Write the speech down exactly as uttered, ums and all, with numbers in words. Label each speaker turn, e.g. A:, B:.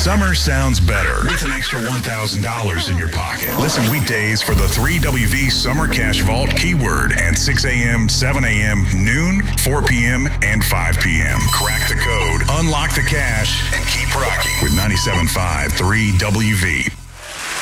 A: Summer sounds better with an extra one thousand dollars in your pocket. Listen weekdays for the three W V Summer Cash Vault keyword at six a.m., seven a.m., noon, four p.m., and five p.m. Crack the code, unlock the cash, and keep rocking with ninety-seven point five three W V.